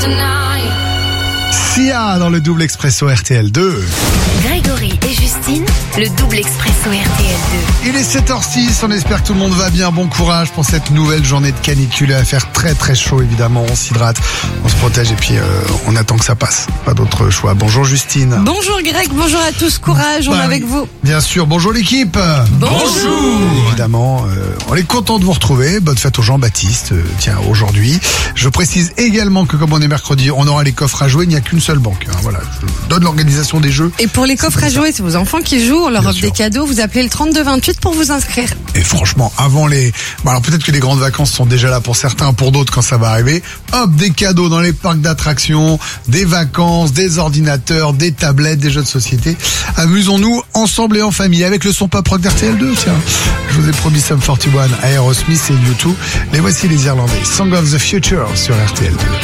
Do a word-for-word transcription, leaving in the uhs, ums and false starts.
Sia dans le double expresso R T L deux. Grégory et Justine, le double expresso R T L deux. Il est sept heures six, on espère que tout le monde va bien. Bon courage pour cette nouvelle journée de canicule. Il va faire très très chaud évidemment, on s'hydrate, on se protège et puis euh, on attend que ça passe. Pas d'autre choix. Bonjour Justine. Bonjour Greg, bonjour à tous, courage, on Bah, est avec vous. Bien sûr, bonjour l'équipe. Bonjour. Évidemment, euh, on est content de vous retrouver. Bonne fête au Jean-Baptiste, euh, tiens, aujourd'hui. Je précise également que comme on est mercredi, on aura les coffres à jouer, il n'y a qu'une seule banque. Hein, voilà, je donne l'organisation des jeux. Et pour les coffres à jouer, c'est vos enfants qui jouent, on leur Bien offre sûr. des cadeaux, vous appelez le trente-deux vingt-huit pour vous inscrire. Et franchement, avant les... Bon, alors peut-être que les grandes vacances sont déjà là pour certains, pour d'autres quand ça va arriver. Hop, des cadeaux dans les parcs d'attractions, des vacances, des ordinateurs, des tablettes, des jeux de société. Amusons-nous ensemble et en famille avec le son pop rock d'R T L deux, tiens. Je vous ai promis Sum quarante et un, Aerosmith et U deux. Les voici les Irlandais. Song of the Future sur R T L deux.